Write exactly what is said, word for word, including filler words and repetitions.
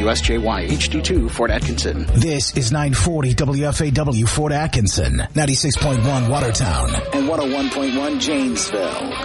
W S J Y H D two, Fort Atkinson. This is nine forty W F A W, Fort Atkinson, ninety-six point one Watertown, and one oh one point one Janesville.